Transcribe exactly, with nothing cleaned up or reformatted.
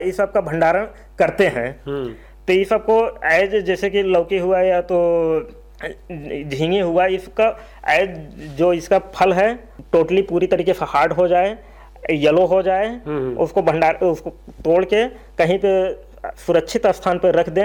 ये सब का भंडारण करते हैं। तो ये सबको एज जैसे कि लौकी हुआ या तो झींगे हुआ, इसका एज जो इसका फल है टोटली पूरी तरीके से हार्ड हो जाए, येलो हो जाए, उसको भंडार उसको तोड़ के कहीं पे सुरक्षित स्थान पर रख दें।